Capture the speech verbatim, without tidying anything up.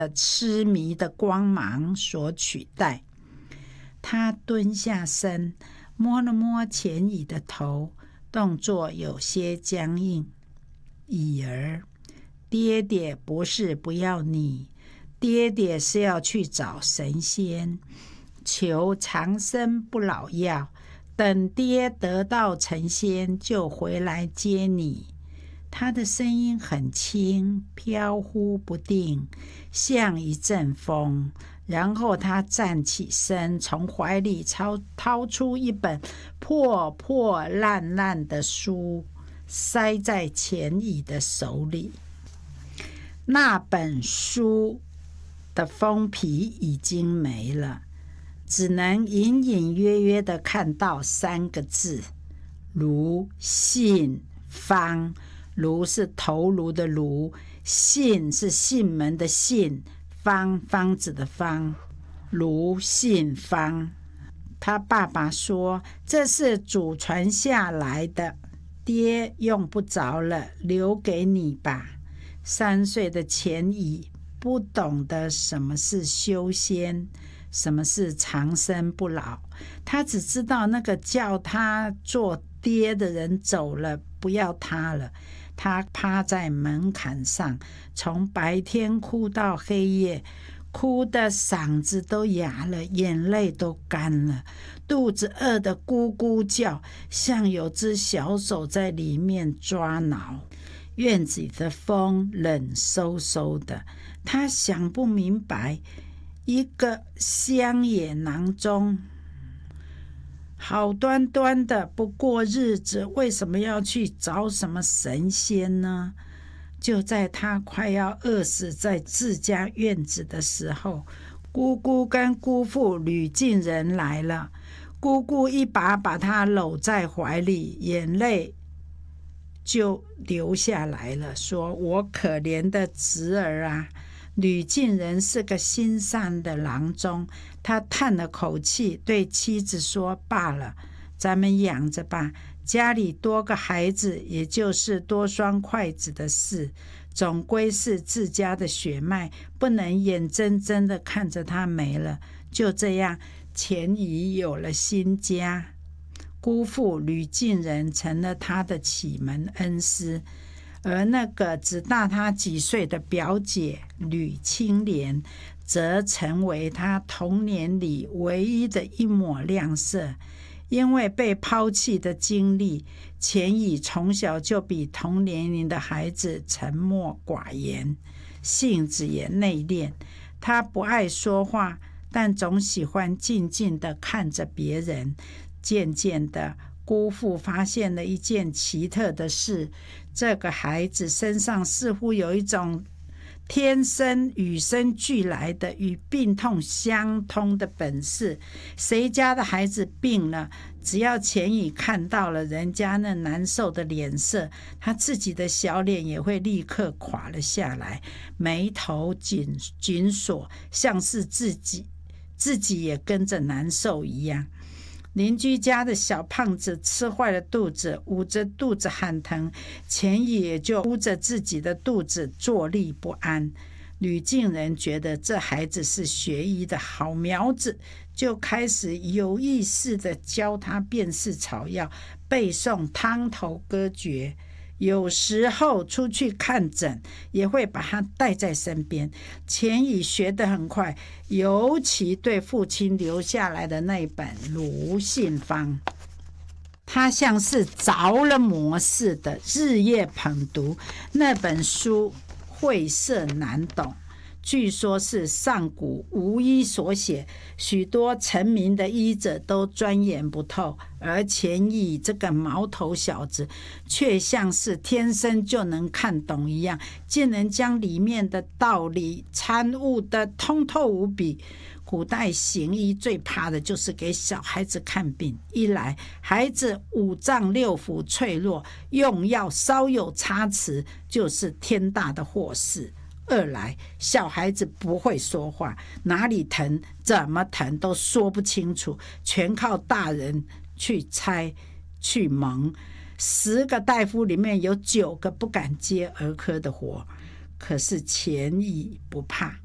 痴迷的光芒所取代。他蹲下身，摸了摸钱乙的头，动作有些僵硬。乙儿，爹爹不是不要你，爹爹是要去找神仙，求长生不老药，等爹得到成仙就回来接你。他的声音很轻，飘忽不定，像一阵风。然后他站起身，从怀里掏掏出一本破破烂烂的书，塞在钱乙的手里。那本书的封皮已经没了，只能隐隐约约地看到三个字：卢信方。卢是头颅的卢，信是信门的信，方方子的方，卢信方。他爸爸说这是祖传下来的，爹用不着了，留给你吧。三岁的钱乙不懂得什么是修仙，什么是长生不老，他只知道那个叫他做爹的人走了，不要他了。他趴在门槛上，从白天哭到黑夜，哭得嗓子都哑了，眼泪都干了，肚子饿得咕咕叫，像有只小手在里面抓挠。院子里的风冷飕飕的，他想不明白，一个乡野囊中好端端的不过日子，为什么要去找什么神仙呢？就在他快要饿死在自家院子的时候，姑姑跟姑父吕进人来了。姑姑一把把他搂在怀里，眼泪就流下来了，说：我可怜的侄儿啊！吕进人是个心善的郎中，他叹了口气，对妻子说：罢了，咱们养着吧，家里多个孩子也就是多双筷子的事，总归是自家的血脉，不能眼睁睁的看着他没了。就这样，钱乙有了新家，姑父吕进人成了他的启蒙恩师，而那个只大他几岁的表姐吕青莲则成为他童年里唯一的一抹亮色。因为被抛弃的经历，钱乙从小就比同年龄的孩子沉默寡言，性子也内敛。他不爱说话，但总喜欢静静地看着别人。渐渐的，姑父发现了一件奇特的事，这个孩子身上似乎有一种天生与生俱来的与病痛相通的本事。谁家的孩子病了，只要钱乙看到了人家那难受的脸色，他自己的小脸也会立刻垮了下来，眉头紧紧锁，像是自己自己也跟着难受一样。邻居家的小胖子吃坏了肚子，捂着肚子喊疼，钱乙也就捂着自己的肚子坐立不安。吕进人觉得这孩子是学医的好苗子，就开始有意识地教他辨识草药，背诵汤头歌诀。有时候出去看诊也会把他带在身边。钱乙学得很快，尤其对父亲留下来的那本卢信方，他像是着了魔似的，日夜捧读。那本书晦涩难懂，据说是上古无医所写，许多成名的医者都钻研不透，而钱乙这个毛头小子却像是天生就能看懂一样，竟能将里面的道理参悟得通透无比。古代行医最怕的就是给小孩子看病，一来孩子五脏六腑脆弱，用药稍有差池就是天大的祸事；二来小孩子不会说话，哪里疼怎么疼都说不清楚，全靠大人去猜去蒙。十个大夫里面有九个不敢接儿科的活。可是钱乙不怕，